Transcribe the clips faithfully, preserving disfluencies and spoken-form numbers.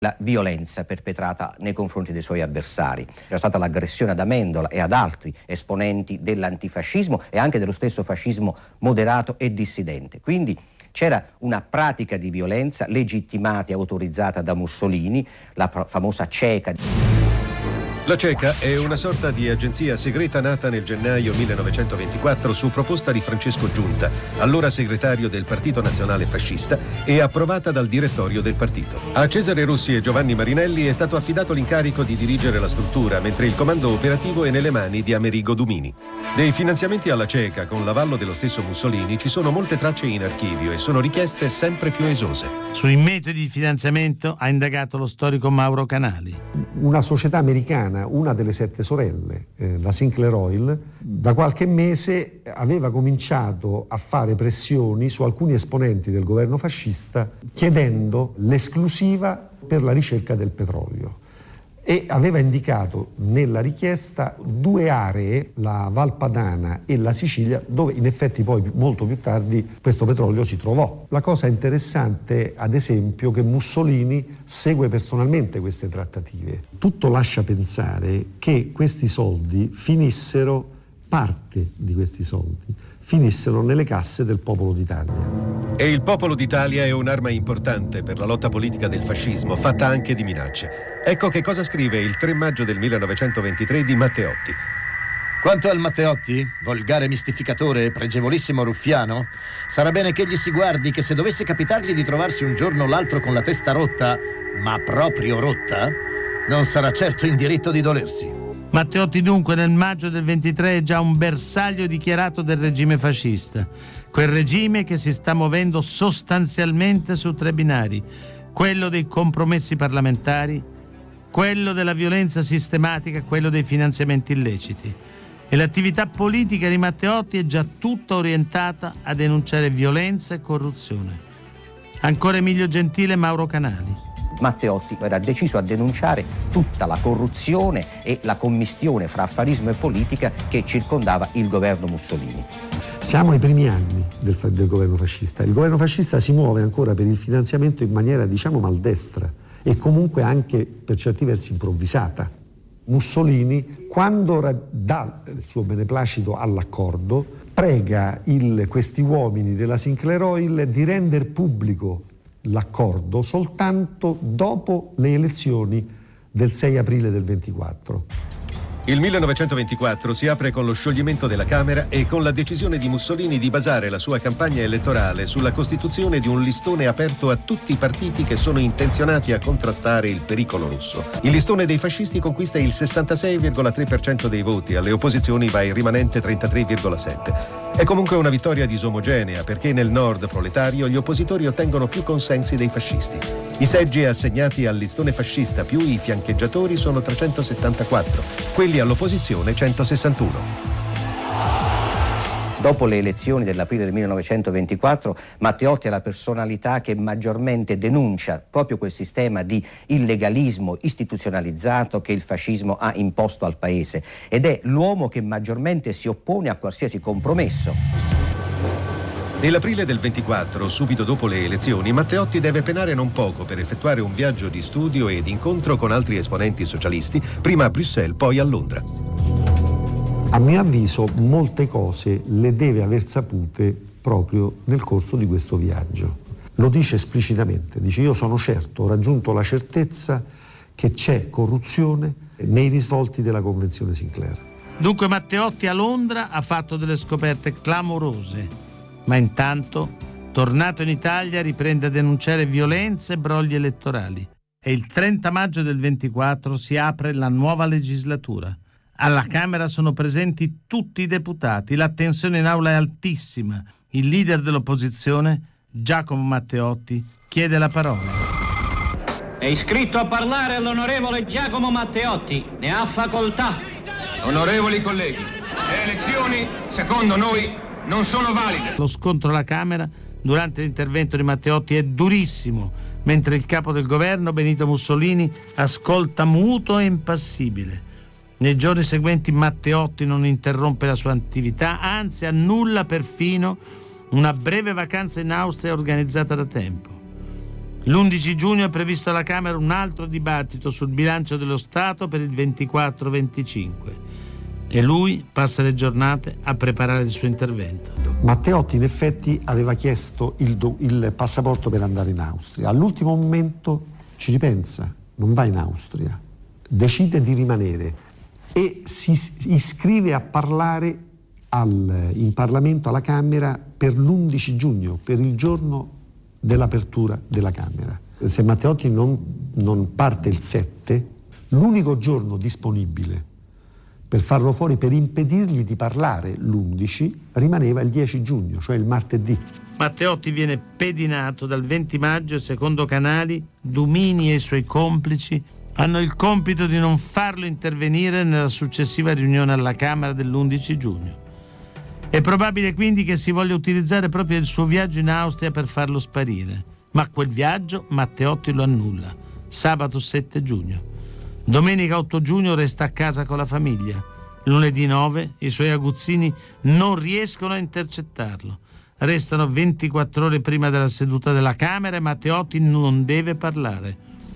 la violenza perpetrata nei confronti dei suoi avversari. C'era stata l'aggressione ad Amendola e ad altri esponenti dell'antifascismo e anche dello stesso fascismo moderato e dissidente. Quindi c'era una pratica di violenza legittimata e autorizzata da Mussolini, la famosa Ceca. La Ceca è una sorta di agenzia segreta nata nel gennaio millenovecentoventiquattro su proposta di Francesco Giunta, allora segretario del Partito Nazionale Fascista, e approvata dal direttorio del partito. A Cesare Rossi e Giovanni Marinelli è stato affidato l'incarico di dirigere la struttura, mentre il comando operativo è nelle mani di Amerigo Dumini. Dei finanziamenti alla Ceca, con l'avallo dello stesso Mussolini, ci sono molte tracce in archivio e sono richieste sempre più esose. Sui metodi di finanziamento ha indagato lo storico Mauro Canali. Una società americana, una delle sette sorelle, eh, la Sinclair Oil, da qualche mese aveva cominciato a fare pressioni su alcuni esponenti del governo fascista chiedendo l'esclusiva per la ricerca del petrolio. E aveva indicato nella richiesta due aree, la Val Padana e la Sicilia, dove in effetti poi molto più tardi questo petrolio si trovò. La cosa interessante, ad esempio, che Mussolini segue personalmente queste trattative. Tutto lascia pensare che questi soldi finissero, parte di questi soldi, finissero nelle casse del Popolo d'Italia. E il Popolo d'Italia è un'arma importante per la lotta politica del fascismo, fatta anche di minacce. Ecco che cosa scrive il tre maggio del millenovecentoventitré di Matteotti. Quanto al Matteotti, volgare mistificatore e pregevolissimo ruffiano, sarà bene che egli si guardi che se dovesse capitargli di trovarsi un giorno o l'altro con la testa rotta, ma proprio rotta, non sarà certo in diritto di dolersi. Matteotti dunque nel maggio del ventitré è già un bersaglio dichiarato del regime fascista, quel regime che si sta muovendo sostanzialmente su tre binari, quello dei compromessi parlamentari, quello della violenza sistematica, quello dei finanziamenti illeciti. E l'attività politica di Matteotti è già tutta orientata a denunciare violenza e corruzione. Ancora Emilio Gentile e Mauro Canali. Matteotti era deciso a denunciare tutta la corruzione e la commistione fra affarismo e politica che circondava il governo Mussolini. Siamo ai primi anni del, del governo fascista. Il governo fascista si muove ancora per il finanziamento in maniera, diciamo, maldestra e comunque anche per certi versi improvvisata. Mussolini, quando dà il suo beneplacito all'accordo, prega il, questi uomini della Sinclair Oil di rendere pubblico l'accordo soltanto dopo le elezioni del sei aprile del ventiquattro. Il millenovecentoventiquattro si apre con lo scioglimento della Camera e con la decisione di Mussolini di basare la sua campagna elettorale sulla costituzione di un listone aperto a tutti i partiti che sono intenzionati a contrastare il pericolo russo. Il listone dei fascisti conquista il sessantasei virgola tre per cento dei voti, alle opposizioni va il rimanente trentatré virgola sette per cento. È comunque una vittoria disomogenea perché nel nord proletario gli oppositori ottengono più consensi dei fascisti. I seggi assegnati al listone fascista più i fiancheggiatori sono trecentosettantaquattro, quelli all'opposizione centosessantuno. Dopo le elezioni dell'aprile del millenovecentoventiquattro, Matteotti è la personalità che maggiormente denuncia proprio quel sistema di illegalismo istituzionalizzato che il fascismo ha imposto al paese ed è l'uomo che maggiormente si oppone a qualsiasi compromesso. Nell'aprile del ventiquattro, subito dopo le elezioni, Matteotti deve penare non poco per effettuare un viaggio di studio e di incontro con altri esponenti socialisti, prima a Bruxelles, poi a Londra. A mio avviso molte cose le deve aver sapute proprio nel corso di questo viaggio. Lo dice esplicitamente, dice: io sono certo, ho raggiunto la certezza che c'è corruzione nei risvolti della Convenzione Sinclair. Dunque Matteotti a Londra ha fatto delle scoperte clamorose, ma intanto, tornato in Italia, riprende a denunciare violenze e brogli elettorali. E il trenta maggio del ventiquattro si apre la nuova legislatura. Alla Camera sono presenti tutti i deputati, la tensione in aula è altissima. Il leader dell'opposizione, Giacomo Matteotti, chiede la parola. È iscritto a parlare l'onorevole Giacomo Matteotti. Ne ha facoltà. Onorevoli colleghi, le elezioni, secondo noi, non sono valide. Lo scontro alla Camera durante l'intervento di Matteotti è durissimo, mentre il capo del governo, Benito Mussolini, ascolta muto e impassibile. Nei giorni seguenti Matteotti non interrompe la sua attività, anzi annulla perfino una breve vacanza in Austria organizzata da tempo. L'undici giugno è previsto alla Camera un altro dibattito sul bilancio dello Stato per il ventiquattro venticinque e lui passa le giornate a preparare il suo intervento. Matteotti in effetti aveva chiesto il, do, il passaporto per andare in Austria. All'ultimo momento ci ripensa, non va in Austria, decide di rimanere e si iscrive a parlare al, in Parlamento alla Camera per l'undici giugno, per il giorno dell'apertura della Camera. Se Matteotti non, non parte il sette, l'unico giorno disponibile per farlo fuori, per impedirgli di parlare l'undici, rimaneva il dieci giugno, cioè il martedì. Matteotti viene pedinato dal venti maggio e secondo Canali, Dumini e i suoi complici hanno il compito di non farlo intervenire nella successiva riunione alla Camera dell'undici giugno. È probabile quindi che si voglia utilizzare proprio il suo viaggio in Austria per farlo sparire, ma quel viaggio Matteotti lo annulla, sabato sette giugno. Domenica otto giugno resta a casa con la famiglia. Lunedì nove i suoi aguzzini non riescono a intercettarlo. Restano ventiquattro ore prima della seduta della Camera e Matteotti non deve parlare.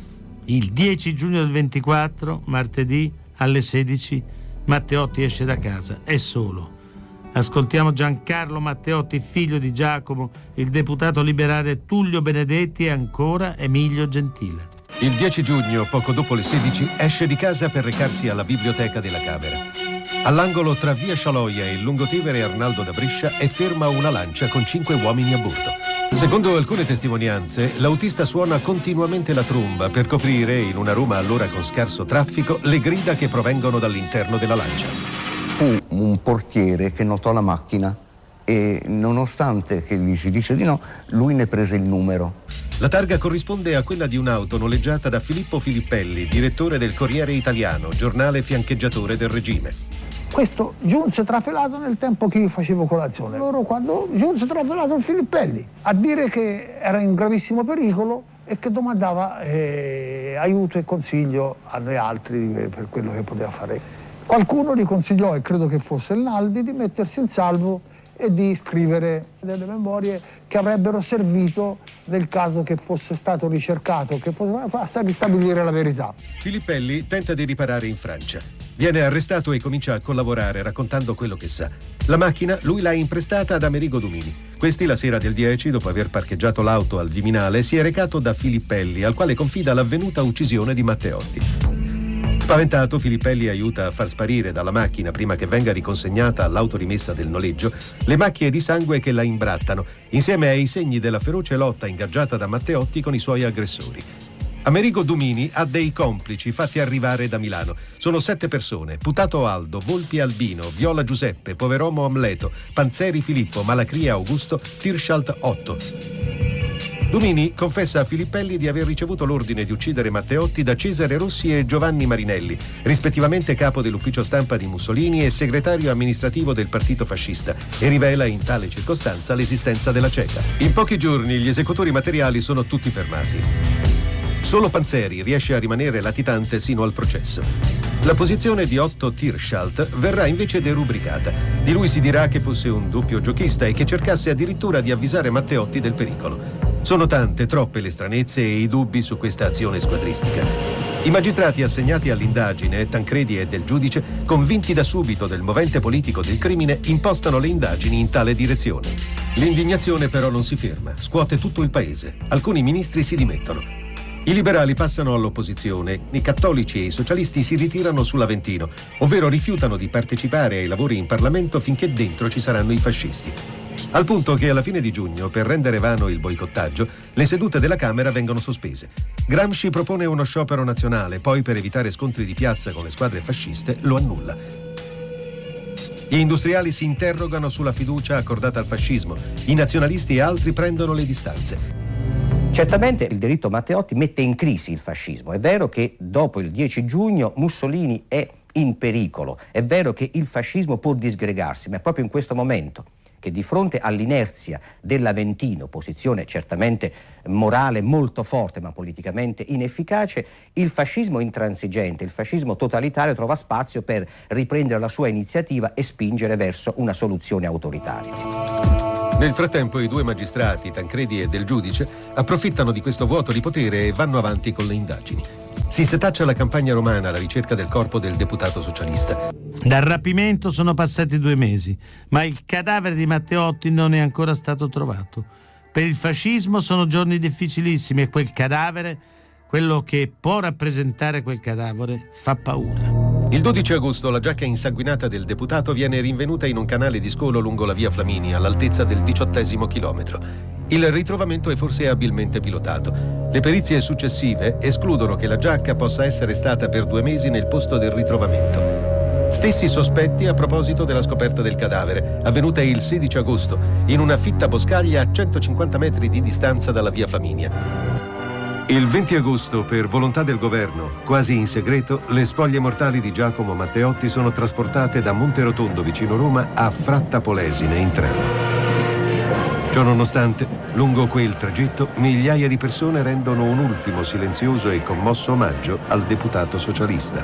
Il dieci giugno del ventiquattro, martedì, alle sedici, Matteotti esce da casa, è solo. Ascoltiamo Giancarlo Matteotti, figlio di Giacomo, il deputato liberale Tullio Benedetti e ancora Emilio Gentile. Il dieci giugno, poco dopo le sedici, esce di casa per recarsi alla biblioteca della Camera. All'angolo tra via Scialoia e il Lungotevere Arnaldo da Brescia è ferma una lancia con cinque uomini a bordo. Secondo alcune testimonianze, l'autista suona continuamente la tromba per coprire, in una Roma allora con scarso traffico, le grida che provengono dall'interno della lancia. Fu un portiere che notò la macchina e, nonostante che gli si disse di no, lui ne prese il numero. La targa corrisponde a quella di un'auto noleggiata da Filippo Filippelli, direttore del Corriere Italiano, giornale fiancheggiatore del regime. Questo giunse trafelato nel tempo che io facevo colazione. Loro quando giunse trafelato il Filippelli a dire che era in gravissimo pericolo e che domandava eh, aiuto e consiglio a noi altri per quello che poteva fare. Qualcuno gli consigliò, e credo che fosse il Naldi, di mettersi in salvo e di scrivere delle memorie che avrebbero servito nel caso che fosse stato ricercato, che poteva ristabilire la verità. Filippelli tenta di riparare in Francia. Viene arrestato e comincia a collaborare raccontando quello che sa. La macchina lui l'ha imprestata ad Amerigo Dumini. Questi la sera del dieci, dopo aver parcheggiato l'auto al Viminale, si è recato da Filippelli, al quale confida l'avvenuta uccisione di Matteotti. Spaventato, Filippelli aiuta a far sparire dalla macchina, prima che venga riconsegnata all'autorimessa del noleggio, le macchie di sangue che la imbrattano, insieme ai segni della feroce lotta ingaggiata da Matteotti con i suoi aggressori. Amerigo Dumini ha dei complici fatti arrivare da Milano. Sono sette persone: Putato Aldo, Volpi Albino, Viola Giuseppe, Poveromo Amleto, Panzeri Filippo, Malacria Augusto, Tirschalt Otto. Dumini confessa a Filippelli di aver ricevuto l'ordine di uccidere Matteotti da Cesare Rossi e Giovanni Marinelli, rispettivamente capo dell'ufficio stampa di Mussolini e segretario amministrativo del partito fascista, e rivela in tale circostanza l'esistenza della cieca. In pochi giorni gli esecutori materiali sono tutti fermati. Solo Panzeri riesce a rimanere latitante sino al processo. La posizione di Otto Tirschalt verrà invece derubricata. Di lui si dirà che fosse un doppio giochista e che cercasse addirittura di avvisare Matteotti del pericolo. Sono tante, troppe le stranezze e i dubbi su questa azione squadristica. I magistrati assegnati all'indagine, Tancredi e Del Giudice, convinti da subito del movente politico del crimine, impostano le indagini in tale direzione. L'indignazione però non si ferma, scuote tutto il paese. Alcuni ministri si dimettono. I liberali passano all'opposizione, i cattolici e i socialisti si ritirano sull'Aventino, ovvero rifiutano di partecipare ai lavori in Parlamento finché dentro ci saranno i fascisti. Al punto che alla fine di giugno, per rendere vano il boicottaggio, le sedute della Camera vengono sospese. Gramsci propone uno sciopero nazionale, poi per evitare scontri di piazza con le squadre fasciste lo annulla. Gli industriali si interrogano sulla fiducia accordata al fascismo, i nazionalisti e altri prendono le distanze. Certamente il delitto Matteotti mette in crisi il fascismo. È vero che dopo il dieci giugno Mussolini è in pericolo, è vero che il fascismo può disgregarsi, ma è proprio in questo momento che di fronte all'inerzia dell'Aventino, posizione certamente morale molto forte ma politicamente inefficace, il fascismo intransigente, il fascismo totalitario trova spazio per riprendere la sua iniziativa e spingere verso una soluzione autoritaria. Nel frattempo i due magistrati, Tancredi e Del Giudice, approfittano di questo vuoto di potere e vanno avanti con le indagini. Si setaccia la campagna romana alla ricerca del corpo del deputato socialista. Dal rapimento sono passati due mesi, ma il cadavere di Matteotti non è ancora stato trovato. Per il fascismo sono giorni difficilissimi e quel cadavere, quello che può rappresentare quel cadavere, fa paura. Il dodici agosto la giacca insanguinata del deputato viene rinvenuta in un canale di scolo lungo la via Flaminia, all'altezza del diciottesimo chilometro. Il ritrovamento è forse abilmente pilotato. Le perizie successive escludono che la giacca possa essere stata per due mesi nel posto del ritrovamento. Stessi sospetti a proposito della scoperta del cadavere, avvenuta il sedici agosto, in una fitta boscaglia a centocinquanta metri di distanza dalla via Flaminia. Il venti agosto, per volontà del governo, quasi in segreto, le spoglie mortali di Giacomo Matteotti sono trasportate da Monterotondo, vicino Roma, a Fratta Polesine in treno. Ciononostante, lungo quel tragitto, migliaia di persone rendono un ultimo silenzioso e commosso omaggio al deputato socialista.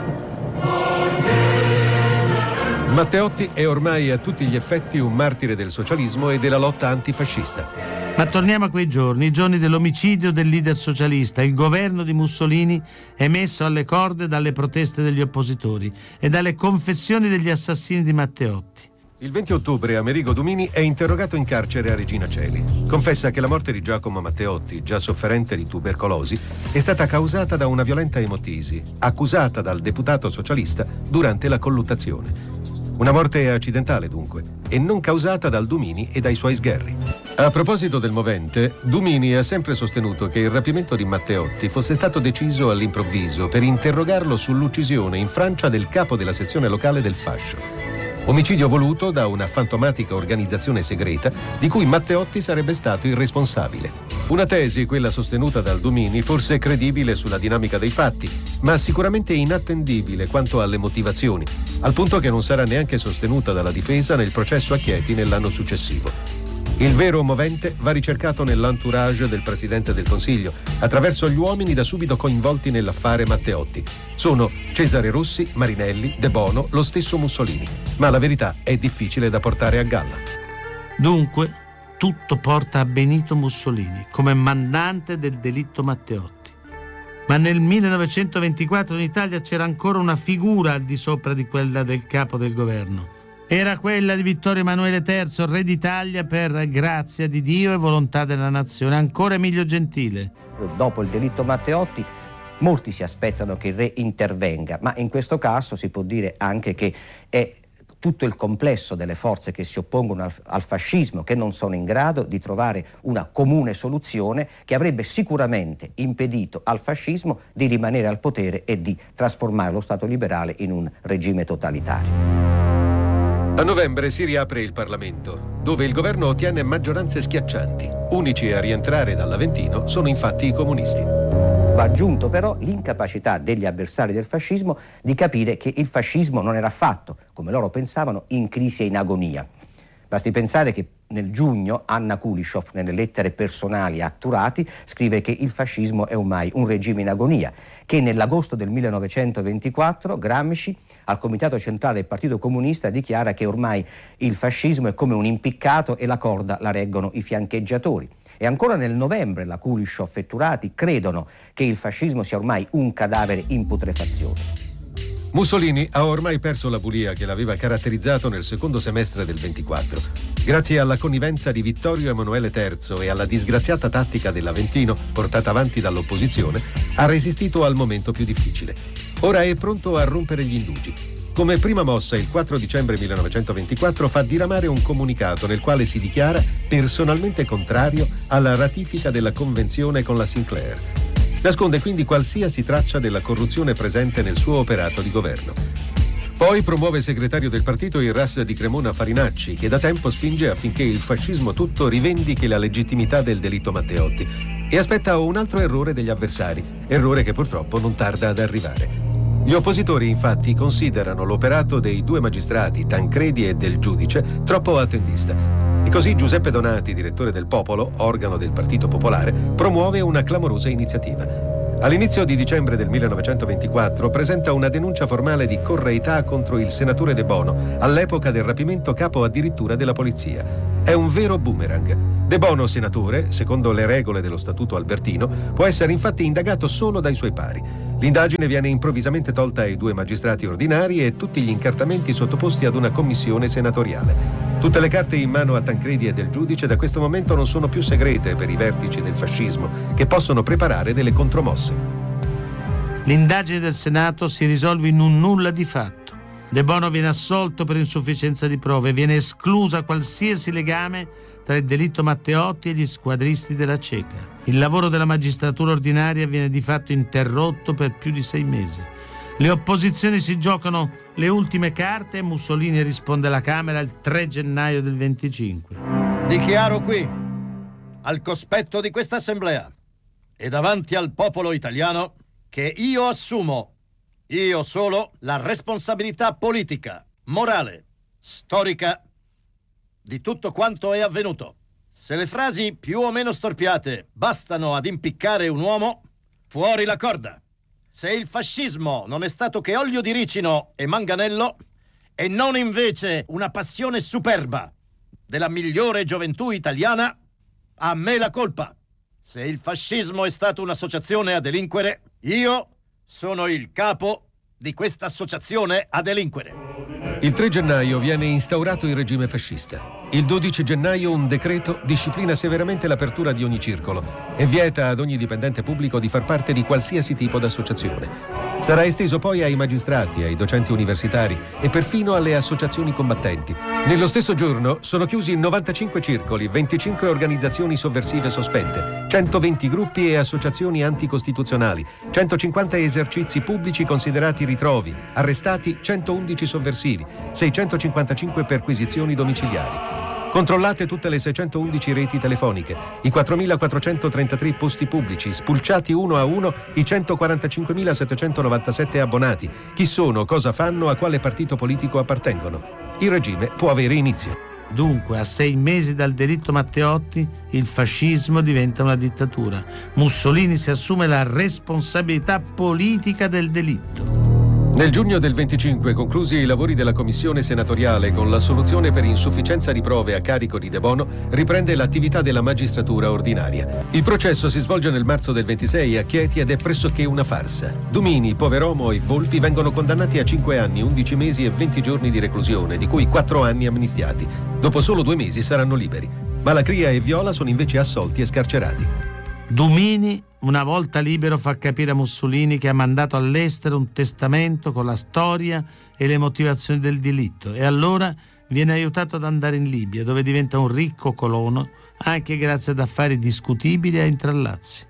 Matteotti è ormai a tutti gli effetti un martire del socialismo e della lotta antifascista. Ma torniamo a quei giorni, i giorni dell'omicidio del leader socialista. Il governo di Mussolini è messo alle corde dalle proteste degli oppositori e dalle confessioni degli assassini di Matteotti. Il venti ottobre Amerigo Dumini è interrogato in carcere a Regina Coeli. Confessa che la morte di Giacomo Matteotti, già sofferente di tubercolosi, è stata causata da una violenta emotisi, accusata dal deputato socialista durante la colluttazione. Una morte accidentale, dunque, e non causata dal Dumini e dai suoi sgherri. A proposito del movente, Dumini ha sempre sostenuto che il rapimento di Matteotti fosse stato deciso all'improvviso per interrogarlo sull'uccisione in Francia del capo della sezione locale del fascio. Omicidio voluto da una fantomatica organizzazione segreta di cui Matteotti sarebbe stato il responsabile. Una tesi, quella sostenuta dal Dumini, forse credibile sulla dinamica dei fatti, ma sicuramente inattendibile quanto alle motivazioni, al punto che non sarà neanche sostenuta dalla difesa nel processo a Chieti nell'anno successivo. Il vero movente va ricercato nell'entourage del Presidente del Consiglio, attraverso gli uomini da subito coinvolti nell'affare Matteotti. Sono Cesare Rossi, Marinelli, De Bono, lo stesso Mussolini. Ma la verità è difficile da portare a galla. Dunque, tutto porta a Benito Mussolini come mandante del delitto Matteotti. Ma nel millenovecentoventiquattro in Italia c'era ancora una figura al di sopra di quella del capo del governo. Era quella di Vittorio Emanuele terzo, re d'Italia per grazia di Dio e volontà della nazione, ancora Emilio Gentile. Dopo il delitto Matteotti molti si aspettano che il re intervenga, ma in questo caso si può dire anche che è tutto il complesso delle forze che si oppongono al, al fascismo che non sono in grado di trovare una comune soluzione che avrebbe sicuramente impedito al fascismo di rimanere al potere e di trasformare lo Stato liberale in un regime totalitario. A novembre si riapre il Parlamento, dove il governo ottiene maggioranze schiaccianti. Unici a rientrare dall'Aventino sono infatti i comunisti. Va aggiunto però l'incapacità degli avversari del fascismo di capire che il fascismo non era affatto, come loro pensavano, in crisi e in agonia. Basti pensare che nel giugno Anna Kulishov, nelle lettere personali a Turati, scrive che il fascismo è ormai un regime in agonia, che nell'agosto del millenovecentoventiquattro Gramsci al Comitato Centrale del Partito Comunista dichiara che ormai il fascismo è come un impiccato e la corda la reggono i fiancheggiatori. E ancora nel novembre la Kulishov e Turati credono che il fascismo sia ormai un cadavere in putrefazione. Mussolini ha ormai perso la bulia che l'aveva caratterizzato nel secondo semestre del ventiquattro. Grazie alla connivenza di Vittorio Emanuele terzo e alla disgraziata tattica dell'Aventino, portata avanti dall'opposizione, ha resistito al momento più difficile. Ora è pronto a rompere gli indugi. Come prima mossa, il quattro dicembre millenovecentoventiquattro fa diramare un comunicato nel quale si dichiara personalmente contrario alla ratifica della convenzione con la Sinclair. Nasconde quindi qualsiasi traccia della corruzione presente nel suo operato di governo. Poi promuove segretario del partito il ras di Cremona Farinacci, che da tempo spinge affinché il fascismo tutto rivendichi la legittimità del delitto Matteotti, e aspetta un altro errore degli avversari, errore che purtroppo non tarda ad arrivare. Gli oppositori infatti considerano l'operato dei due magistrati, Tancredi e Del Giudice, troppo attendista. E così Giuseppe Donati, direttore del Popolo, organo del Partito Popolare, promuove una clamorosa iniziativa. All'inizio di dicembre del millenovecentoventiquattro presenta una denuncia formale di correità contro il senatore De Bono, all'epoca del rapimento capo addirittura della polizia. è un vero boomerang. De Bono, senatore, secondo le regole dello Statuto albertino, può essere infatti indagato solo dai suoi pari. L'indagine viene improvvisamente tolta ai due magistrati ordinari e tutti gli incartamenti sottoposti ad una commissione senatoriale. Tutte le carte in mano a Tancredi e del giudice da questo momento non sono più segrete per i vertici del fascismo, che possono preparare delle contromosse. L'indagine del Senato si risolve in un nulla di fatto. De Bono viene assolto per insufficienza di prove, viene esclusa qualsiasi legame tra il delitto Matteotti e gli squadristi della Ceca. Il lavoro della magistratura ordinaria viene di fatto interrotto per più di sei mesi. Le opposizioni si giocano le ultime carte e Mussolini risponde alla Camera il tre gennaio del venticinque. Dichiaro qui, al cospetto di questa assemblea e davanti al popolo italiano, che io assumo, io solo, la responsabilità politica, morale, storica di tutto quanto è avvenuto. Se le frasi più o meno storpiate bastano ad impiccare un uomo, fuori la corda. Se il fascismo non è stato che olio di ricino e manganello, e non invece una passione superba della migliore gioventù italiana, a me la colpa. Se il fascismo è stato un'associazione a delinquere, io sono il capo di questa associazione a delinquere. Il tre gennaio viene instaurato il regime fascista. Il dodici gennaio un decreto disciplina severamente l'apertura di ogni circolo e vieta ad ogni dipendente pubblico di far parte di qualsiasi tipo d'associazione. Sarà esteso poi ai magistrati, ai docenti universitari e perfino alle associazioni combattenti. Nello stesso giorno sono chiusi novantacinque circoli, venticinque organizzazioni sovversive sospente, centoventi gruppi e associazioni anticostituzionali, centocinquanta esercizi pubblici considerati ritrovi, arrestati centoundici sovversivi, seicentocinquantacinque perquisizioni domiciliari. Controllate tutte le seicentoundici reti telefoniche, i quattromilaquattrocentotrentatré posti pubblici, spulciati uno a uno i centoquarantacinquemilasettecentonovantasette abbonati. Chi sono, cosa fanno, a quale partito politico appartengono. Il regime può avere inizio. Dunque, a sei mesi dal delitto Matteotti, il fascismo diventa una dittatura. Mussolini si assume la responsabilità politica del delitto. Nel giugno del venticinque, conclusi i lavori della commissione senatoriale con l'assoluzione per insufficienza di prove a carico di De Bono, riprende l'attività della magistratura ordinaria. Il processo si svolge nel marzo del ventisei a Chieti ed è pressoché una farsa. Dumini, Poveromo e Volpi vengono condannati a cinque anni, undici mesi e venti giorni di reclusione, di cui quattro anni amnistiati. Dopo solo due mesi saranno liberi. Malacria e Viola sono invece assolti e scarcerati. Dumini, una volta libero, fa capire a Mussolini che ha mandato all'estero un testamento con la storia e le motivazioni del delitto e allora viene aiutato ad andare in Libia, dove diventa un ricco colono anche grazie ad affari discutibili e a intrallazzi.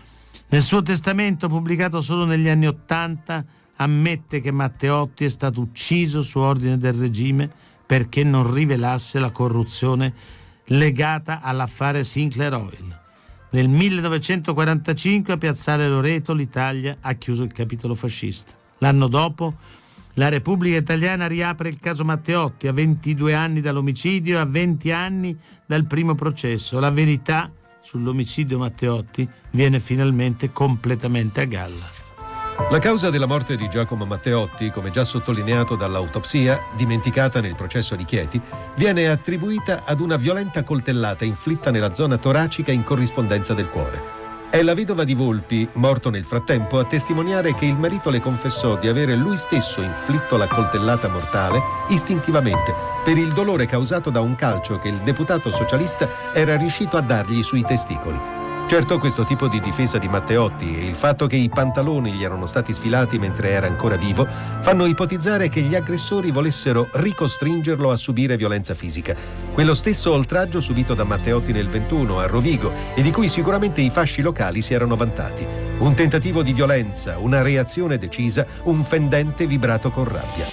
Nel suo testamento, pubblicato solo negli anni Ottanta, ammette che Matteotti è stato ucciso su ordine del regime perché non rivelasse la corruzione legata all'affare Sinclair Oil. Nel millenovecentoquarantacinque a Piazzale Loreto l'Italia ha chiuso il capitolo fascista. L'anno dopo la Repubblica Italiana riapre il caso Matteotti a ventidue anni dall'omicidio e a venti anni dal primo processo. La verità sull'omicidio Matteotti viene finalmente completamente a galla. La causa della morte di Giacomo Matteotti, come già sottolineato dall'autopsia, dimenticata nel processo di Chieti, viene attribuita ad una violenta coltellata inflitta nella zona toracica in corrispondenza del cuore. È la vedova di Volpi, morto nel frattempo, a testimoniare che il marito le confessò di avere lui stesso inflitto la coltellata mortale istintivamente per il dolore causato da un calcio che il deputato socialista era riuscito a dargli sui testicoli. Certo, questo tipo di difesa di Matteotti e il fatto che i pantaloni gli erano stati sfilati mentre era ancora vivo fanno ipotizzare che gli aggressori volessero ricostringerlo a subire violenza fisica. Quello stesso oltraggio subito da Matteotti nel ventuno a Rovigo e di cui sicuramente i fasci locali si erano vantati. Un tentativo di violenza, una reazione decisa, un fendente vibrato con rabbia.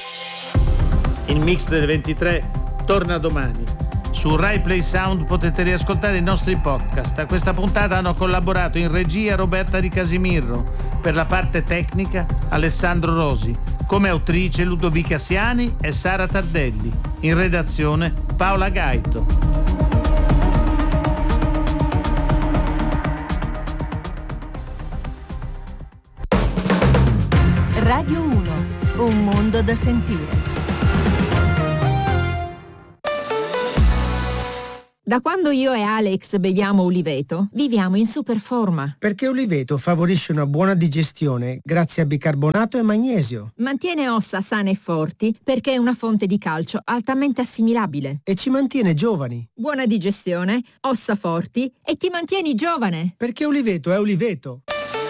Il mix del ventitré torna domani. Su Rai Play Sound potete riascoltare i nostri podcast. A questa puntata hanno collaborato in regia Roberta Di Casimirro, per la parte tecnica Alessandro Rosi, come autrice Ludovica Siani e Sara Tardelli, in redazione Paola Gaito. Radio uno, un mondo da sentire. Da quando io e Alex beviamo Uliveto, viviamo in super forma. Perché Uliveto favorisce una buona digestione grazie a bicarbonato e magnesio. Mantiene ossa sane e forti perché è una fonte di calcio altamente assimilabile. E ci mantiene giovani. Buona digestione, ossa forti e ti mantieni giovane. Perché Uliveto è Uliveto.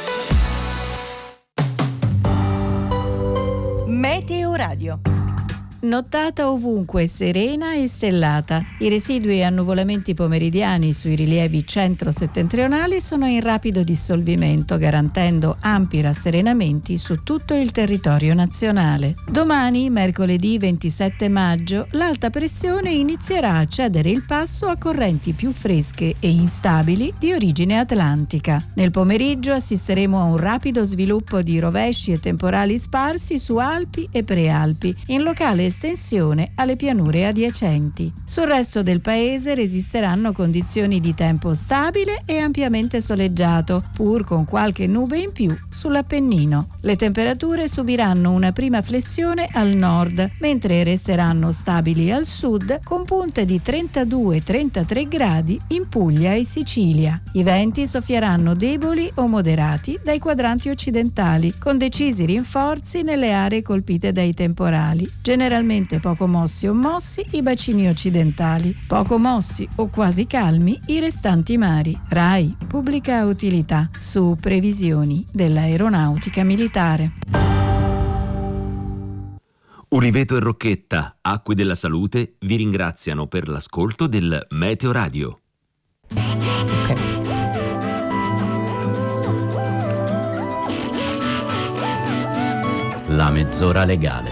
Meteo Radio. Nottata ovunque serena e stellata. I residui annuvolamenti pomeridiani sui rilievi centro-settentrionali sono in rapido dissolvimento, garantendo ampi rasserenamenti su tutto il territorio nazionale. Domani, mercoledì ventisette maggio, l'alta pressione inizierà a cedere il passo a correnti più fresche e instabili di origine atlantica. Nel pomeriggio assisteremo a un rapido sviluppo di rovesci e temporali sparsi su Alpi e Prealpi, in locale estensione alle pianure adiacenti. Sul resto del paese resisteranno condizioni di tempo stabile e ampiamente soleggiato, pur con qualche nube in più sull'Appennino. Le temperature subiranno una prima flessione al nord, mentre resteranno stabili al sud, con punte di trentadue trentatré gradi in Puglia e Sicilia. I venti soffieranno deboli o moderati dai quadranti occidentali, con decisi rinforzi nelle aree colpite dai temporali. Generalmente poco mossi o mossi i bacini occidentali, poco mossi o quasi calmi i restanti mari. RAI, pubblica utilità, su previsioni dell'aeronautica militare. Uliveto e Rocchetta, Acque della Salute, vi ringraziano per l'ascolto del Meteo Radio. La mezz'ora legale.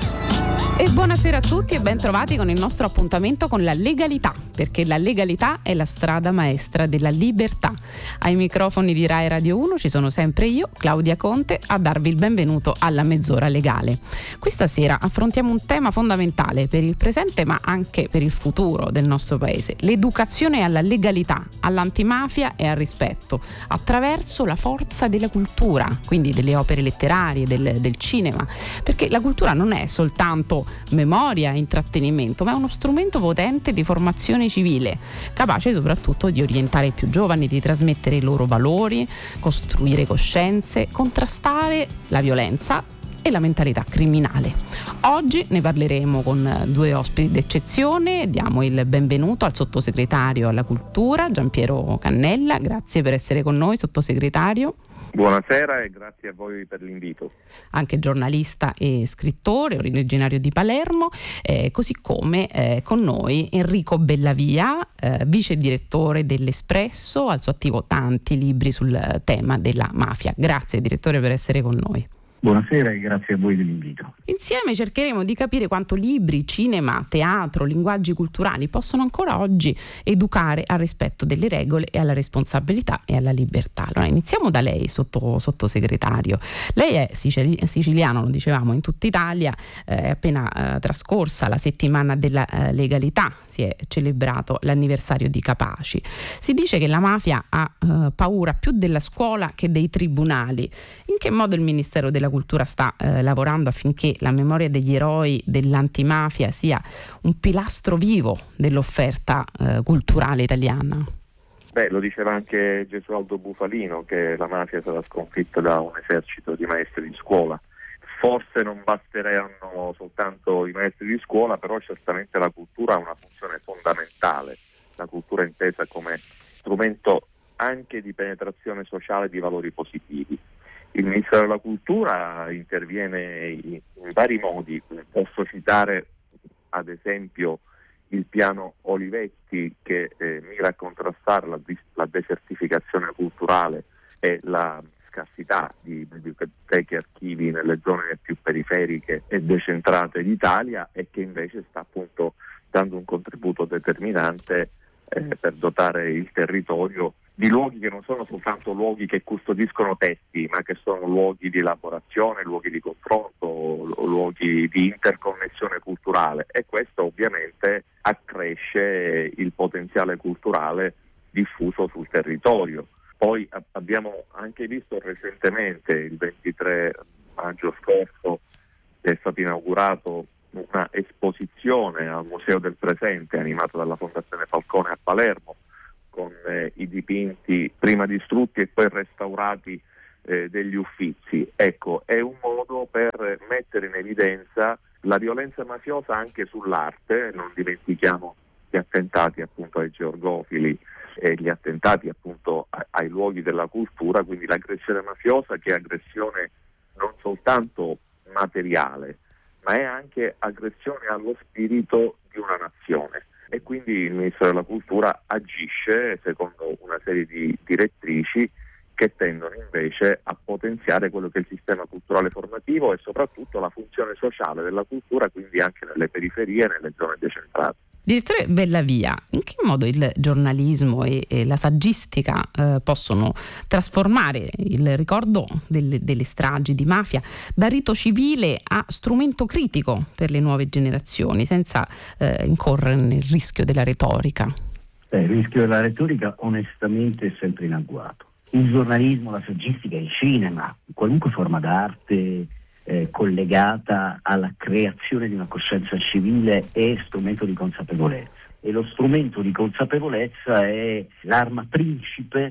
E buonasera a tutti e ben trovati con il nostro appuntamento con la legalità, perché la legalità è la strada maestra della libertà. Ai microfoni di Rai Radio uno ci sono sempre io, Claudia Conte, a darvi il benvenuto alla mezz'ora legale. Questa sera affrontiamo un tema fondamentale per il presente ma anche per il futuro del nostro paese: l'educazione alla legalità, all'antimafia e al rispetto, attraverso la forza della cultura, quindi delle opere letterarie, del, del cinema, perché la cultura non è soltanto memoria e intrattenimento, ma è uno strumento potente di formazione civile, capace soprattutto di orientare i più giovani, di trasmettere i loro valori, costruire coscienze, contrastare la violenza e la mentalità criminale. Oggi ne parleremo con due ospiti d'eccezione. Diamo il benvenuto al sottosegretario alla cultura Giampiero Cannella. Grazie per essere con noi, sottosegretario. Buonasera e grazie a voi per l'invito. Anche giornalista e scrittore, originario di Palermo, eh, così come eh, con noi Enrico Bellavia, eh, vice direttore dell'Espresso, al suo attivo tanti libri sul tema della mafia. Grazie direttore per essere con noi. Buonasera e grazie a voi dell'invito. Insieme cercheremo di capire quanto libri, cinema, teatro, linguaggi culturali possono ancora oggi educare al rispetto delle regole e alla responsabilità e alla libertà. Allora iniziamo da lei, sotto, sottosegretario. Lei è sicili- siciliano, lo dicevamo, in tutta Italia, eh, è appena eh, trascorsa la settimana della eh, legalità, si è celebrato l'anniversario di Capaci. Si dice che la mafia ha eh, paura più della scuola che dei tribunali. In che modo il Ministero della Cultura sta eh, lavorando affinché la memoria degli eroi dell'antimafia sia un pilastro vivo dell'offerta eh, culturale italiana? Beh, lo diceva anche Gesualdo Bufalino, che la mafia sarà sconfitta da un esercito di maestri di scuola. Forse non basteranno soltanto i maestri di scuola, però certamente la cultura ha una funzione fondamentale. La cultura intesa come strumento anche di penetrazione sociale di valori positivi. Il Ministero della Cultura interviene in vari modi. Posso citare ad esempio il piano Olivetti, che eh, mira a contrastare la, la desertificazione culturale e la scarsità di biblioteche e archivi nelle zone più periferiche e decentrate d'Italia, e che invece sta appunto dando un contributo determinante eh, per dotare il territorio di luoghi che non sono soltanto luoghi che custodiscono testi, ma che sono luoghi di elaborazione, luoghi di confronto, luoghi di interconnessione culturale, e questo ovviamente accresce il potenziale culturale diffuso sul territorio. Poi a- abbiamo anche visto recentemente, il ventitré maggio scorso, è stato inaugurato una esposizione al Museo del Presente animato dalla Fondazione Falcone a Palermo, con eh, i dipinti prima distrutti e poi restaurati eh, degli Uffizi. Ecco, è un modo per mettere in evidenza la violenza mafiosa anche sull'arte. Non dimentichiamo gli attentati appunto ai georgofili e gli attentati appunto ai luoghi della cultura, quindi l'aggressione mafiosa, che è aggressione non soltanto materiale, ma è anche aggressione allo spirito di una nazione. E quindi il Ministero della Cultura agisce secondo una serie di direttrici che tendono invece a potenziare quello che è il sistema culturale formativo e soprattutto la funzione sociale della cultura, quindi anche nelle periferie e nelle zone decentrate. Direttore Bellavia, in che modo il giornalismo e, e la saggistica eh, possono trasformare il ricordo delle, delle stragi di mafia da rito civile a strumento critico per le nuove generazioni, senza eh, incorrere nel rischio della retorica? Beh, il rischio della retorica onestamente è sempre in agguato. Il giornalismo, la saggistica, il cinema, qualunque forma d'arte Eh, collegata alla creazione di una coscienza civile è strumento di consapevolezza, e lo strumento di consapevolezza è l'arma principe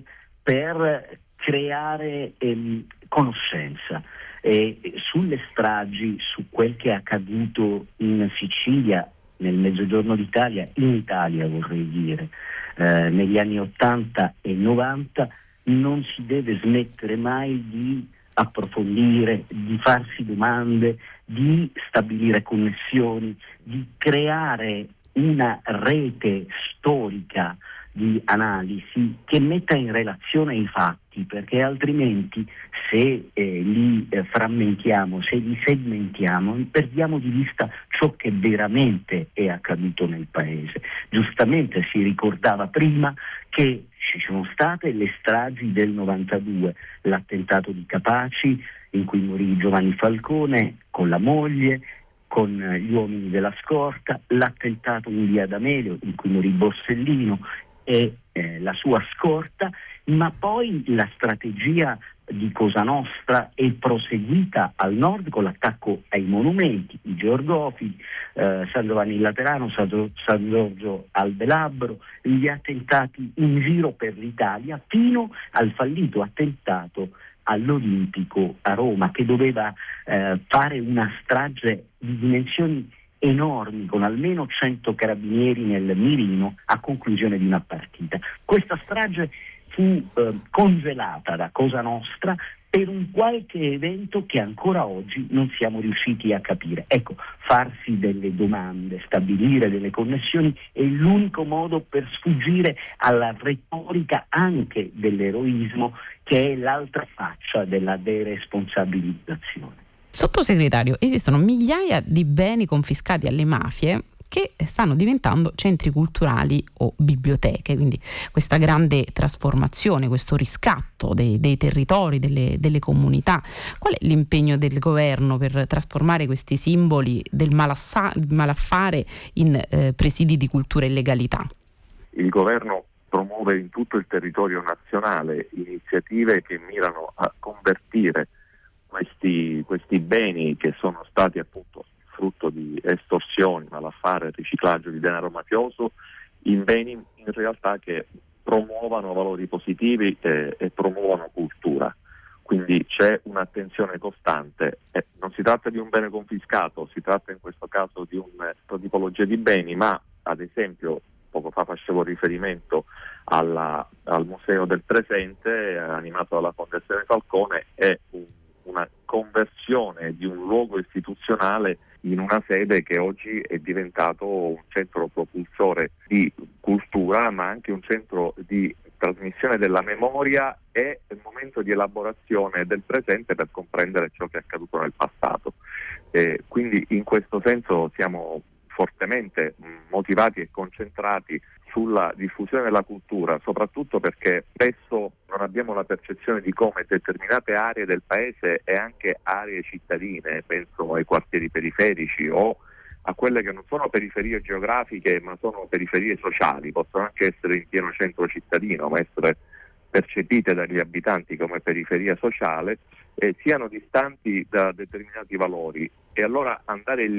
per creare ehm, conoscenza. E sulle stragi, su quel che è accaduto in Sicilia, nel mezzogiorno d'Italia, in Italia vorrei dire, eh, negli anni ottanta e novanta, non si deve smettere mai di approfondire, di farsi domande, di stabilire connessioni, di creare una rete storica di analisi che metta in relazione i fatti, perché altrimenti se eh, li eh, frammentiamo, se li segmentiamo, perdiamo di vista ciò che veramente è accaduto nel Paese. Giustamente si ricordava prima che ci sono state le stragi del novantadue, l'attentato di Capaci in cui morì Giovanni Falcone con la moglie, con gli uomini della scorta, l'attentato in via D'Amelio in cui morì Borsellino e eh, la sua scorta, ma poi la strategia di Cosa Nostra è proseguita al nord con l'attacco ai monumenti, i georgofili, eh, San Giovanni in Laterano, San, San Giorgio al Velabro, gli attentati in giro per l'Italia, fino al fallito attentato all'Olimpico a Roma, che doveva eh, fare una strage di dimensioni enormi con almeno cento carabinieri nel mirino a conclusione di una partita. Questa strage fu eh, congelata da Cosa Nostra per un qualche evento che ancora oggi non siamo riusciti a capire. Ecco, farsi delle domande, stabilire delle connessioni è l'unico modo per sfuggire alla retorica anche dell'eroismo, che è l'altra faccia della deresponsabilizzazione. Sottosegretario, esistono migliaia di beni confiscati alle mafie che stanno diventando centri culturali o biblioteche, quindi questa grande trasformazione, questo riscatto dei, dei territori, delle, delle comunità. Qual è l'impegno del governo per trasformare questi simboli del malassa, malaffare in eh, presidi di cultura e legalità? Il governo promuove in tutto il territorio nazionale iniziative che mirano a convertire questi, questi beni che sono stati appunto frutto di estorsioni, malaffare, riciclaggio di denaro mafioso, in beni in realtà che promuovano valori positivi e, e promuovono cultura. Quindi c'è un'attenzione costante. Eh, non si tratta di un bene confiscato, si tratta in questo caso di una tipologia di beni, ma ad esempio poco fa facevo riferimento alla, al Museo del Presente, eh, animato dalla Fondazione Falcone, è un, una conversione di un luogo istituzionale in una sede che oggi è diventato un centro propulsore di cultura, ma anche un centro di trasmissione della memoria e un momento di elaborazione del presente per comprendere ciò che è accaduto nel passato. Eh, quindi in questo senso siamo fortemente motivati e concentrati sulla diffusione della cultura, soprattutto perché spesso non abbiamo la percezione di come determinate aree del paese e anche aree cittadine, penso ai quartieri periferici o a quelle che non sono periferie geografiche ma sono periferie sociali, possono anche essere in pieno centro cittadino ma essere percepite dagli abitanti come periferia sociale, eh, siano distanti da determinati valori, e allora andare lì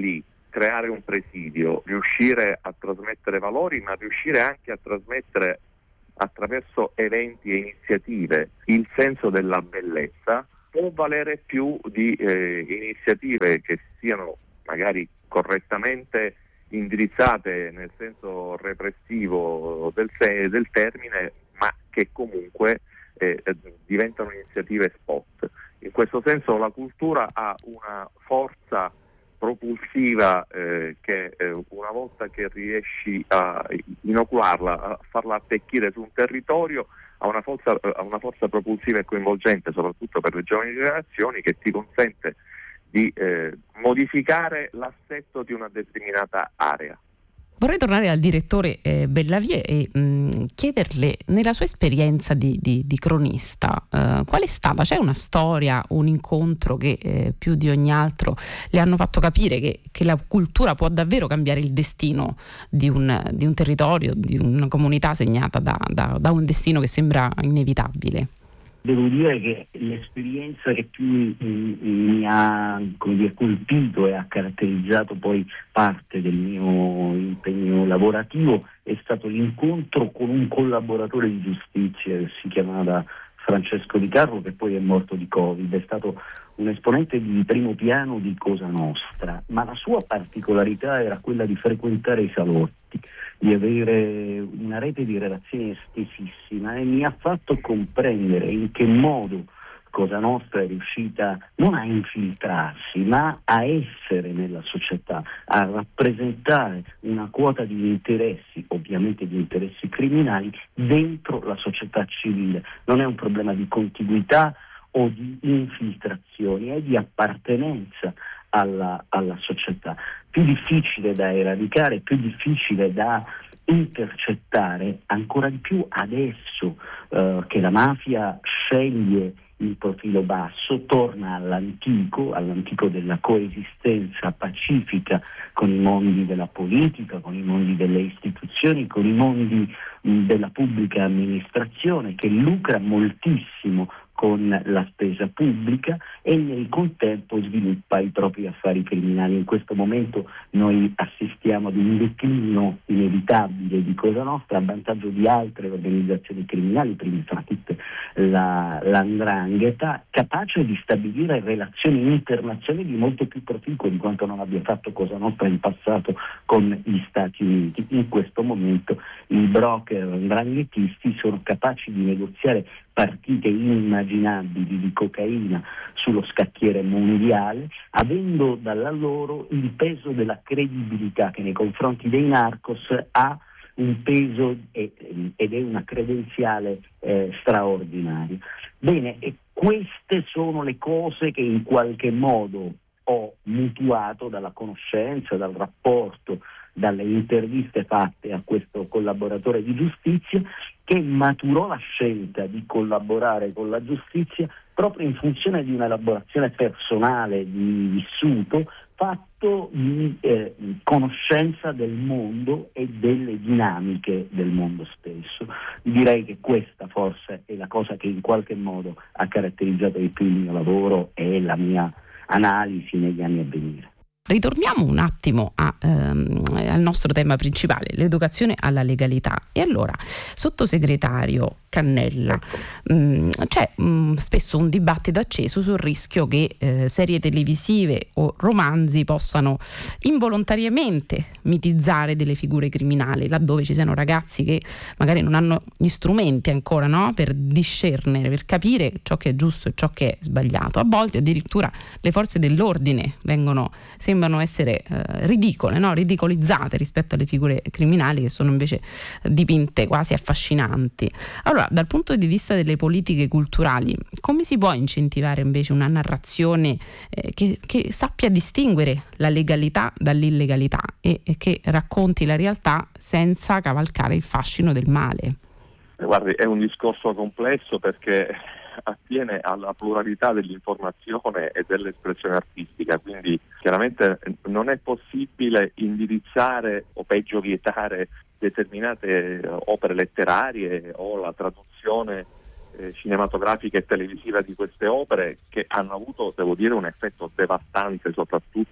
creare un presidio, riuscire a trasmettere valori, ma riuscire anche a trasmettere attraverso eventi e iniziative il senso della bellezza, può valere più di eh, iniziative che siano magari correttamente indirizzate nel senso repressivo del, del termine, ma che comunque eh, diventano iniziative spot. In questo senso la cultura ha una forza propulsiva eh, che eh, una volta che riesci a inocularla, a farla attecchire su un territorio, ha una forza, ha una forza propulsiva e coinvolgente, soprattutto per le giovani generazioni, che ti consente di eh, modificare l'assetto di una determinata area. Vorrei tornare al direttore eh, Bellavie e mh, chiederle, nella sua esperienza di, di, di cronista, eh, qual è stata, c'è una storia, un incontro che eh, più di ogni altro le hanno fatto capire che, che la cultura può davvero cambiare il destino di un, di un territorio, di una comunità segnata da, da, da un destino che sembra inevitabile? Devo dire che l'esperienza che più mi, mi ha, come dire, colpito e ha caratterizzato poi parte del mio impegno lavorativo è stato l'incontro con un collaboratore di giustizia che si chiamava Francesco Di Carlo, che poi è morto di Covid. È stato un esponente di primo piano di Cosa Nostra, ma la sua particolarità era quella di frequentare i salotti, di avere una rete di relazioni estesissima, e mi ha fatto comprendere in che modo Cosa Nostra è riuscita non a infiltrarsi, ma a essere nella società, a rappresentare una quota di interessi, ovviamente di interessi criminali, dentro la società civile. Non è un problema di contiguità o di infiltrazioni, è di appartenenza alla, alla società. Più difficile da eradicare, più difficile da intercettare, ancora di più adesso eh, che la mafia sceglie il profilo basso, torna all'antico, all'antico della coesistenza pacifica con i mondi della politica, con i mondi delle istituzioni, con i mondi mh, della pubblica amministrazione, che lucra moltissimo con la spesa pubblica e nel contempo sviluppa i propri affari criminali. In questo momento noi assistiamo ad un declino inevitabile di Cosa Nostra a vantaggio di altre organizzazioni criminali, prima fra tutte la, l'Andrangheta, capace di stabilire relazioni internazionali molto più proficue di quanto non abbia fatto Cosa Nostra in passato con gli Stati Uniti. In questo momento i broker andranghetisti sono capaci di negoziare partite inimmaginabili di cocaina sullo scacchiere mondiale, avendo dalla loro il peso della credibilità che nei confronti dei narcos ha un peso ed è una credenziale eh, straordinaria. Bene, e queste sono le cose che in qualche modo ho mutuato dalla conoscenza, dal rapporto, dalle interviste fatte a questo collaboratore di giustizia, che maturò la scelta di collaborare con la giustizia proprio in funzione di un'elaborazione personale di vissuto fatto di eh, conoscenza del mondo e delle dinamiche del mondo stesso. Direi che questa forse è la cosa che in qualche modo ha caratterizzato di più il mio lavoro e la mia analisi negli anni a venire. Ritorniamo un attimo a, ehm, al nostro tema principale, l'educazione alla legalità. E allora, sottosegretario Cannella, mh, c'è mh, spesso un dibattito acceso sul rischio che eh, serie televisive o romanzi possano involontariamente mitizzare delle figure criminali, laddove ci siano ragazzi che magari non hanno gli strumenti ancora, no, per discernere, per capire ciò che è giusto e ciò che è sbagliato. A volte addirittura le forze dell'ordine vengono sembrano essere eh, ridicole, no? ridicolizzate rispetto alle figure criminali, che sono invece dipinte quasi affascinanti. Allora, dal punto di vista delle politiche culturali, come si può incentivare invece una narrazione eh, che, che sappia distinguere la legalità dall'illegalità e, e che racconti la realtà senza cavalcare il fascino del male? Guardi, è un discorso complesso perché attiene alla pluralità dell'informazione e dell'espressione artistica, quindi chiaramente non è possibile indirizzare o peggio vietare determinate opere letterarie o la traduzione eh, cinematografica e televisiva di queste opere, che hanno avuto, devo dire, un effetto devastante soprattutto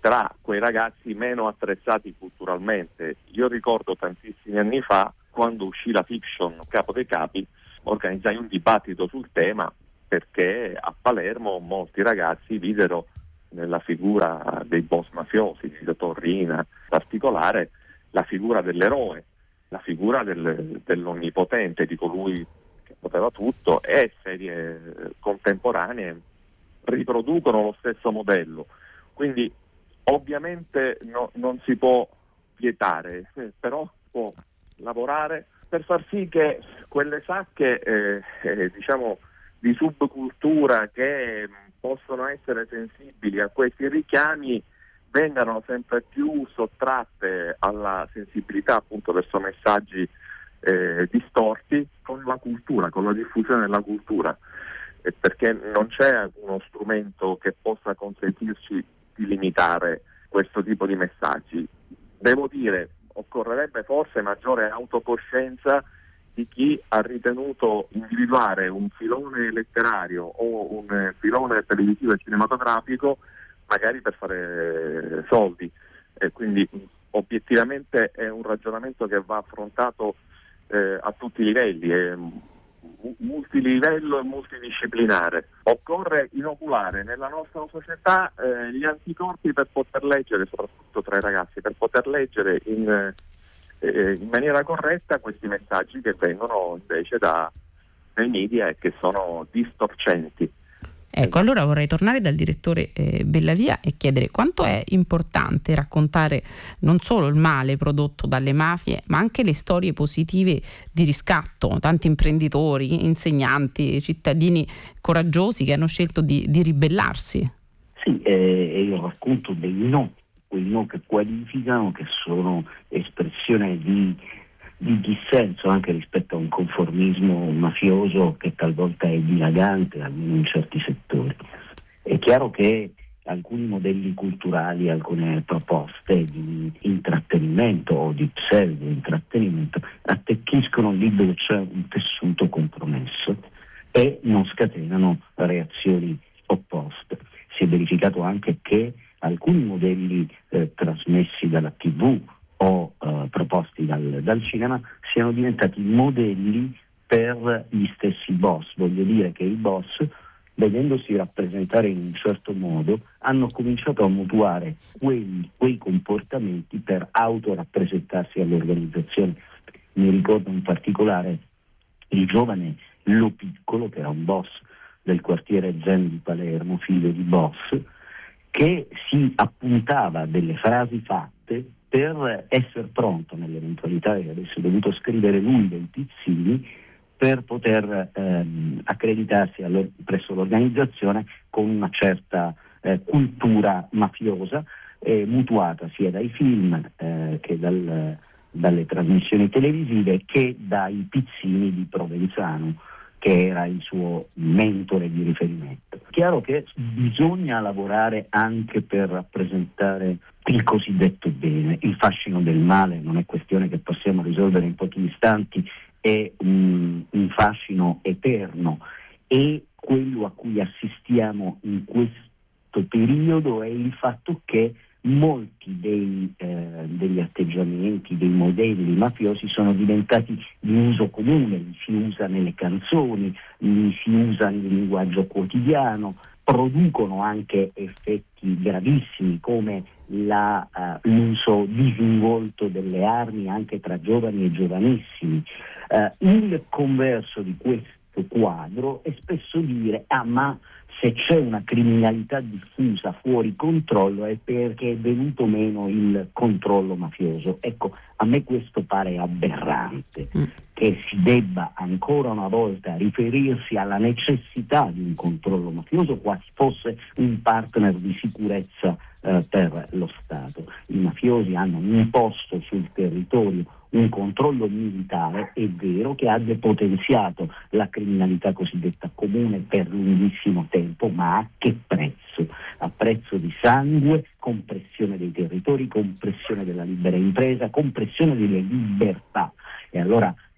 tra quei ragazzi meno attrezzati culturalmente. Io ricordo tantissimi anni fa, quando uscì la fiction Capo dei Capi, organizzai un dibattito sul tema, perché a Palermo molti ragazzi videro nella figura dei boss mafiosi, di Tito Riina in particolare, la figura dell'eroe, la figura del, dell'onnipotente, di colui che poteva tutto, e serie contemporanee riproducono lo stesso modello. Quindi ovviamente no, non si può vietare, eh, però può lavorare per far sì che quelle sacche eh, eh, diciamo di subcultura che possono essere sensibili a questi richiami vengano sempre più sottratte alla sensibilità appunto verso messaggi eh, distorti con la cultura, con la diffusione della cultura, eh, perché non c'è uno strumento che possa consentirci di limitare questo tipo di messaggi. Devo dire, occorrerebbe forse maggiore autocoscienza di chi ha ritenuto individuare un filone letterario o un filone televisivo e cinematografico magari per fare soldi, e quindi obiettivamente è un ragionamento che va affrontato eh, a tutti i livelli, è multilivello e multidisciplinare. Occorre inoculare nella nostra società eh, gli anticorpi per poter leggere, soprattutto tra i ragazzi, per poter leggere in Eh, in maniera corretta questi messaggi che vengono invece da, dai media e che sono distorcenti. Ecco, allora vorrei tornare dal direttore eh, Bellavia e chiedere quanto è importante raccontare non solo il male prodotto dalle mafie, ma anche le storie positive di riscatto, tanti imprenditori, insegnanti, cittadini coraggiosi che hanno scelto di, di ribellarsi. Sì, eh, io racconto dei no, quei no che qualificano, che sono espressione di, di dissenso anche rispetto a un conformismo mafioso che talvolta è dilagante, almeno in certi settori. È chiaro che alcuni modelli culturali, alcune proposte di intrattenimento o di pseudo intrattenimento attecchiscono lì dove c'è un tessuto compromesso e non scatenano reazioni opposte. Si è verificato anche che alcuni modelli eh, trasmessi dalla tivù o eh, proposti dal, dal cinema siano diventati modelli per gli stessi boss. Voglio dire che i boss, vedendosi rappresentare in un certo modo, hanno cominciato a mutuare quei, quei comportamenti per autorappresentarsi all'organizzazione. Mi ricordo in particolare il giovane Lo Piccolo, che era un boss del quartiere Zen di Palermo, figlio di boss, che si appuntava delle frasi fatte per essere pronto nell'eventualità che avesse dovuto scrivere lui dei pizzini per poter ehm, accreditarsi allor- presso l'organizzazione con una certa eh, cultura mafiosa eh, mutuata sia dai film eh, che dal, dalle trasmissioni televisive che dai pizzini di Provenzano, che era il suo mentore di riferimento. Chiaro che bisogna lavorare anche per rappresentare il cosiddetto bene. Il fascino del male non è questione che possiamo risolvere in pochi istanti, è un, un fascino eterno, e quello a cui assistiamo in questo periodo è il fatto che molti dei, eh, degli atteggiamenti, dei modelli mafiosi sono diventati di uso comune, li si usa nelle canzoni, li si usa nel linguaggio quotidiano, producono anche effetti gravissimi come la, uh, l'uso disinvolto delle armi anche tra giovani e giovanissimi. Uh, il converso di questo quadro è spesso dire ah ma se c'è una criminalità diffusa fuori controllo è perché è venuto meno il controllo mafioso. Ecco, a me questo pare aberrante, mm. che si debba ancora una volta riferirsi alla necessità di un controllo mafioso quasi fosse un partner di sicurezza eh, per lo Stato. I mafiosi hanno imposto sul territorio un controllo militare, è vero, che ha depotenziato la criminalità cosiddetta comune per lunghissimo tempo, ma a che prezzo? A prezzo di sangue, compressione dei territori, compressione della libera impresa, compressione delle libertà. E allora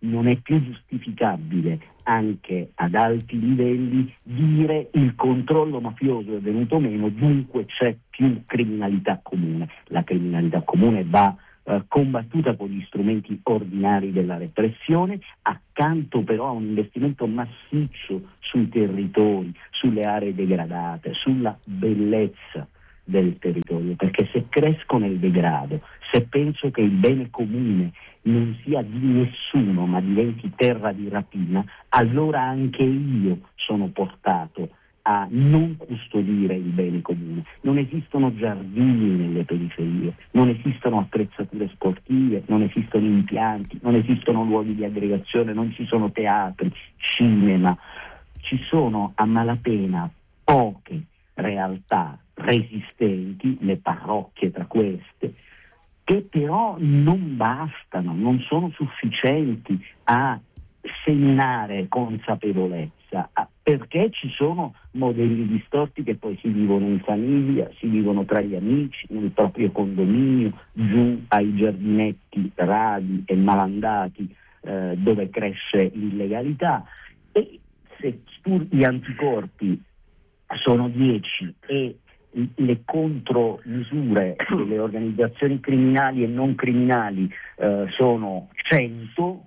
non è più giustificabile anche ad alti livelli dire il controllo mafioso è venuto meno, dunque c'è più criminalità comune. La criminalità comune va eh, combattuta con gli strumenti ordinari della repressione, accanto però a un investimento massiccio sui territori, sulle aree degradate, sulla bellezza del territorio, perché se cresco nel degrado, se penso che il bene comune non sia di nessuno ma diventi terra di rapina, allora anche io sono portato a non custodire il bene comune. Non esistono giardini nelle periferie, non esistono attrezzature sportive, non esistono impianti, non esistono luoghi di aggregazione, non ci sono teatri, cinema. Ci sono a malapena poche realtà resistenti, le parrocchie tra queste, che però non bastano, non sono sufficienti a seminare consapevolezza, perché ci sono modelli distorti che poi si vivono in famiglia, si vivono tra gli amici, nel proprio condominio, giù ai giardinetti radi e malandati eh, dove cresce l'illegalità. E se gli anticorpi sono dieci e le contromisure delle organizzazioni criminali e non criminali eh, sono cento,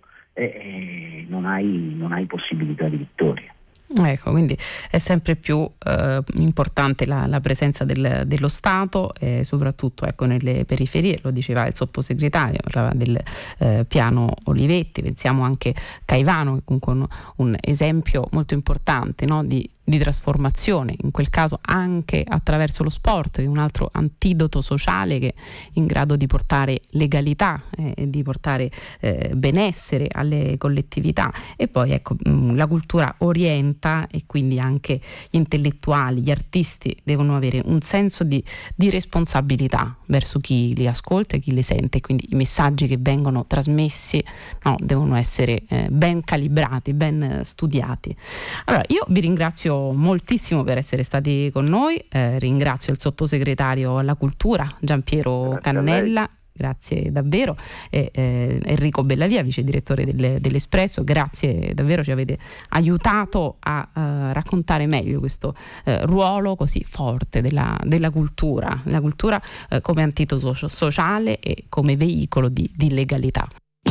eh, non hai, non hai possibilità di vittoria. Ecco, quindi è sempre più eh, importante la, la presenza del, dello Stato, eh, soprattutto ecco, nelle periferie. Lo diceva il sottosegretario, parlava del eh, piano Olivetti, pensiamo anche a Caivano, che comunque un, un esempio molto importante, no, di di trasformazione, in quel caso anche attraverso lo sport, che è un altro antidoto sociale che è in grado di portare legalità e eh, di portare eh, benessere alle collettività. E poi ecco, mh, la cultura orienta, e quindi anche gli intellettuali, gli artisti devono avere un senso di, di responsabilità verso chi li ascolta e chi li sente, quindi i messaggi che vengono trasmessi, no, devono essere eh, ben calibrati, ben studiati. Allora, io vi ringrazio moltissimo per essere stati con noi, eh, ringrazio il sottosegretario alla cultura Giampiero Grazie Cannella, grazie davvero, e eh, Enrico Bellavia, vice direttore del, dell'Espresso, grazie davvero, ci avete aiutato a uh, raccontare meglio questo uh, ruolo così forte della, della cultura, la cultura uh, come antidoto sociale e come veicolo di, di legalità.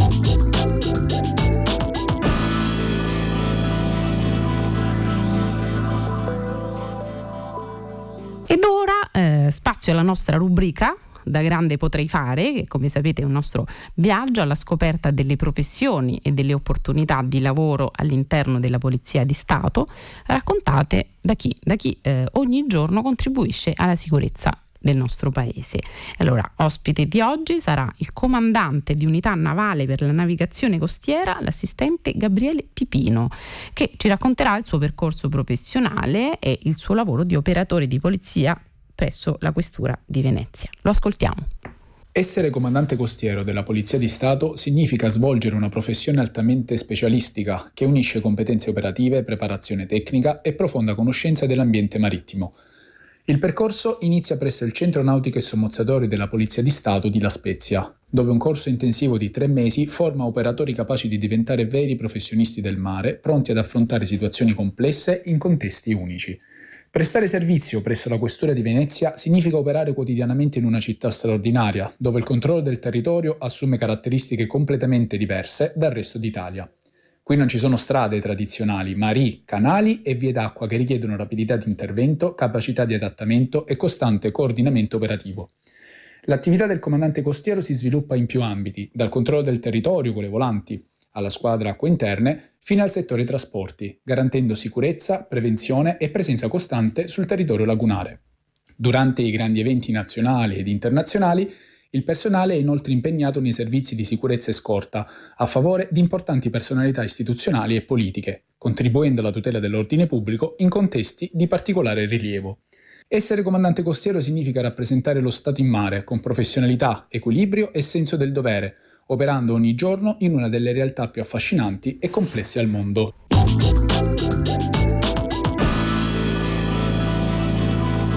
Ed ora eh, spazio alla nostra rubrica Da grande potrei fare, che come sapete è un nostro viaggio alla scoperta delle professioni e delle opportunità di lavoro all'interno della Polizia di Stato, raccontate da chi, da chi eh, ogni giorno contribuisce alla sicurezza del nostro paese. Allora, ospite di oggi sarà il comandante di unità navale per la navigazione costiera, l'assistente Gabriele Pipino, che ci racconterà il suo percorso professionale e il suo lavoro di operatore di polizia presso la Questura di Venezia. Lo ascoltiamo. Essere comandante costiero della Polizia di Stato significa svolgere una professione altamente specialistica che unisce competenze operative, preparazione tecnica e profonda conoscenza dell'ambiente marittimo. Il percorso inizia presso il Centro Nautico e Sommozzatori della Polizia di Stato di La Spezia, dove un corso intensivo di tre mesi forma operatori capaci di diventare veri professionisti del mare, pronti ad affrontare situazioni complesse in contesti unici. Prestare servizio presso la Questura di Venezia significa operare quotidianamente in una città straordinaria, dove il controllo del territorio assume caratteristiche completamente diverse dal resto d'Italia. Qui non ci sono strade tradizionali, ma ri, canali e vie d'acqua che richiedono rapidità di intervento, capacità di adattamento e costante coordinamento operativo. L'attività del comandante costiero si sviluppa in più ambiti, dal controllo del territorio con le volanti, alla squadra acque interne, fino al settore trasporti, garantendo sicurezza, prevenzione e presenza costante sul territorio lagunare. Durante i grandi eventi nazionali ed internazionali, il personale è inoltre impegnato nei servizi di sicurezza e scorta a favore di importanti personalità istituzionali e politiche, contribuendo alla tutela dell'ordine pubblico in contesti di particolare rilievo. Essere comandante costiero significa rappresentare lo Stato in mare con professionalità, equilibrio e senso del dovere, operando ogni giorno in una delle realtà più affascinanti e complesse al mondo.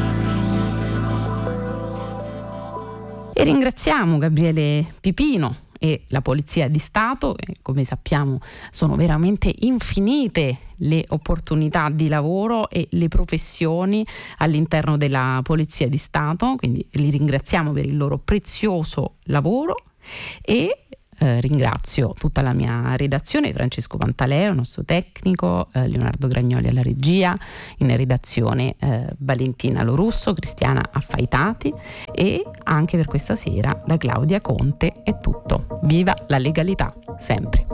E ringraziamo Gabriele Pipino, e la Polizia di Stato, e come sappiamo sono veramente infinite le opportunità di lavoro e le professioni all'interno della Polizia di Stato, quindi li ringraziamo per il loro prezioso lavoro e Eh, ringrazio tutta la mia redazione, Francesco Pantaleo, il nostro tecnico, eh, Leonardo Gragnoli alla regia, in redazione eh, Valentina Lorusso, Cristiana Affaitati, e anche per questa sera da Claudia Conte è tutto. Viva la legalità, sempre!